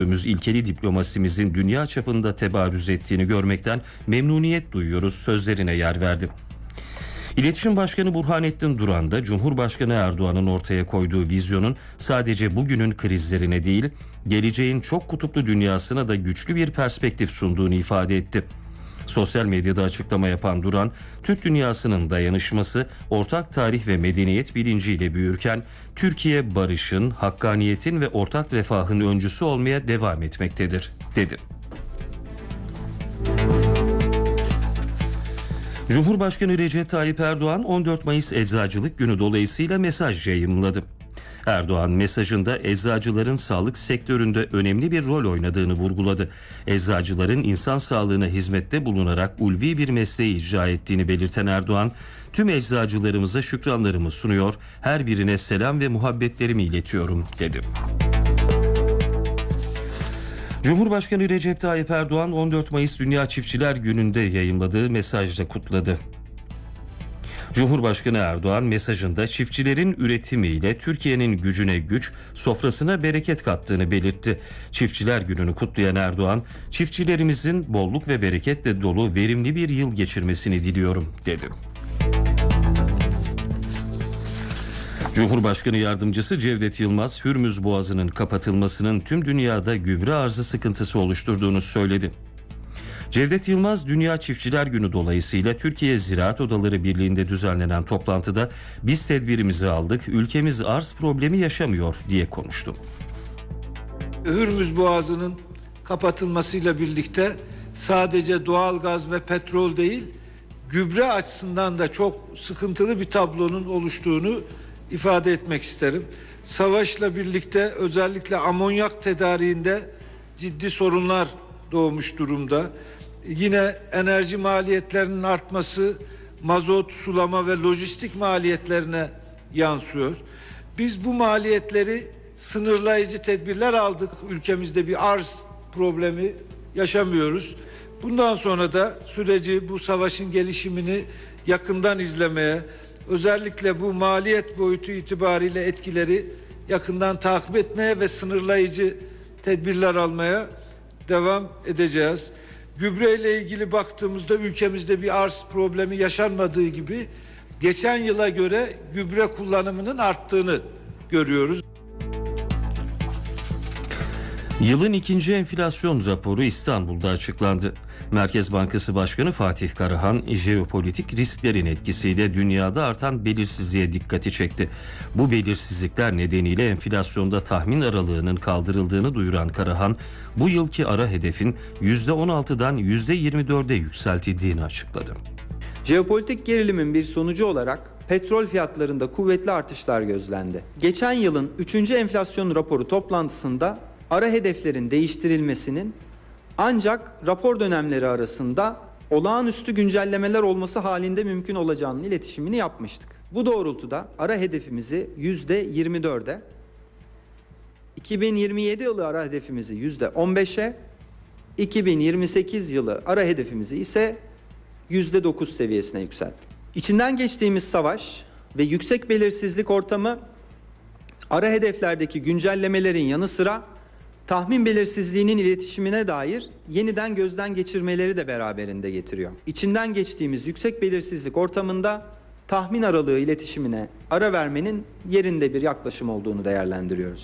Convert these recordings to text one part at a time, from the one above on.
İlkeli diplomasimizin dünya çapında tebarüz ettiğini görmekten memnuniyet duyuyoruz sözlerine yer verdi. İletişim Başkanı Burhanettin Duran da Cumhurbaşkanı Erdoğan'ın ortaya koyduğu vizyonun sadece bugünün krizlerine değil, geleceğin çok kutuplu dünyasına da güçlü bir perspektif sunduğunu ifade etti. Sosyal medyada açıklama yapan Duran, Türk dünyasının dayanışması, ortak tarih ve medeniyet bilinciyle büyürken, Türkiye barışın, hakkaniyetin ve ortak refahın öncüsü olmaya devam etmektedir, dedi. Cumhurbaşkanı Recep Tayyip Erdoğan 14 Mayıs Eczacılık Günü dolayısıyla mesaj yayımladı. Erdoğan mesajında eczacıların sağlık sektöründe önemli bir rol oynadığını vurguladı. Eczacıların insan sağlığına hizmette bulunarak ulvi bir mesleği icra ettiğini belirten Erdoğan, tüm eczacılarımıza şükranlarımı sunuyor, her birine selam ve muhabbetlerimi iletiyorum, dedi. Cumhurbaşkanı Recep Tayyip Erdoğan 14 Mayıs Dünya Çiftçiler Günü'nde yayımladığı mesajda kutladı. Cumhurbaşkanı Erdoğan mesajında çiftçilerin üretimiyle Türkiye'nin gücüne güç, sofrasına bereket kattığını belirtti. Çiftçiler Günü'nü kutlayan Erdoğan, çiftçilerimizin bolluk ve bereketle dolu verimli bir yıl geçirmesini diliyorum, dedi. Cumhurbaşkanı Yardımcısı Cevdet Yılmaz, Hürmüz Boğazı'nın kapatılmasının tüm dünyada gübre arzı sıkıntısı oluşturduğunu söyledi. Cevdet Yılmaz, Dünya Çiftçiler Günü dolayısıyla Türkiye Ziraat Odaları Birliği'nde düzenlenen toplantıda biz tedbirimizi aldık, ülkemiz arz problemi yaşamıyor diye konuştu. Hürmüz Boğazı'nın kapatılmasıyla birlikte sadece doğalgaz ve petrol değil, gübre açısından da çok sıkıntılı bir tablonun oluştuğunu ifade etmek isterim. Savaşla birlikte özellikle amonyak tedariğinde ciddi sorunlar doğmuş durumda. Yine enerji maliyetlerinin artması mazot, sulama ve lojistik maliyetlerine yansıyor. Biz bu maliyetleri sınırlayıcı tedbirler aldık. Ülkemizde bir arz problemi yaşamıyoruz. Bundan sonra da süreci, bu savaşın gelişimini yakından izlemeye, özellikle bu maliyet boyutu itibariyle etkileri yakından takip etmeye ve sınırlayıcı tedbirler almaya devam edeceğiz. Gübre ile ilgili baktığımızda ülkemizde bir arz problemi yaşanmadığı gibi geçen yıla göre gübre kullanımının arttığını görüyoruz. Yılın ikinci enflasyon raporu İstanbul'da açıklandı. Merkez Bankası Başkanı Fatih Karahan, jeopolitik risklerin etkisiyle dünyada artan belirsizliğe dikkati çekti. Bu belirsizlikler nedeniyle enflasyonda tahmin aralığının kaldırıldığını duyuran Karahan, bu yılki ara hedefin %16'dan %24'e yükseltildiğini açıkladı. Jeopolitik gerilimin bir sonucu olarak petrol fiyatlarında kuvvetli artışlar gözlendi. Geçen yılın 3. enflasyon raporu toplantısında ara hedeflerin değiştirilmesinin ancak rapor dönemleri arasında olağanüstü güncellemeler olması halinde mümkün olacağının iletişimini yapmıştık. Bu doğrultuda ara hedefimizi %24'e, 2027 yılı ara hedefimizi %15'e, 2028 yılı ara hedefimizi ise %9 seviyesine yükselttik. İçinden geçtiğimiz savaş ve yüksek belirsizlik ortamı ara hedeflerdeki güncellemelerin yanı sıra tahmin belirsizliğinin iletişimine dair yeniden gözden geçirmeleri de beraberinde getiriyor. İçinden geçtiğimiz yüksek belirsizlik ortamında tahmin aralığı iletişimine ara vermenin yerinde bir yaklaşım olduğunu değerlendiriyoruz.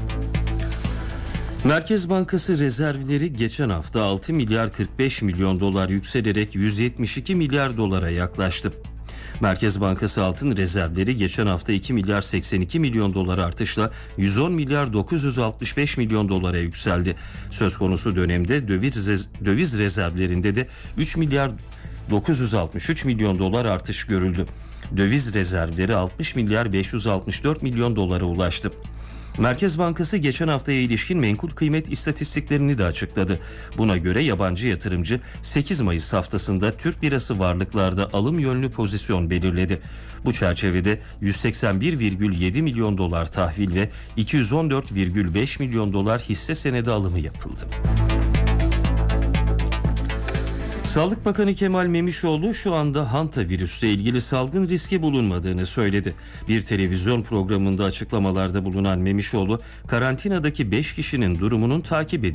Merkez Bankası rezervleri geçen hafta 6 milyar 45 milyon dolar yükselerek 172 milyar dolara yaklaştı. Merkez Bankası altın rezervleri geçen hafta 2 milyar 82 milyon dolar artışla 110 milyar 965 milyon dolara yükseldi. Söz konusu dönemde döviz rezervlerinde de 3 milyar 963 milyon dolar artış görüldü. Döviz rezervleri 60 milyar 564 milyon dolara ulaştı. Merkez Bankası geçen haftaya ilişkin menkul kıymet istatistiklerini de açıkladı. Buna göre yabancı yatırımcı 8 Mayıs haftasında Türk lirası varlıklarda alım yönlü pozisyon belirledi. Bu çerçevede 181,7 milyon dolar tahvil ve 214,5 milyon dolar hisse senedi alımı yapıldı. Sağlık Bakanı Kemal Memişoğlu şu anda hantavirüsle ilgili salgın riski bulunmadığını söyledi. Bir televizyon programında açıklamalarda bulunan Memişoğlu, karantinadaki 5 kişinin durumunun takip edildiğini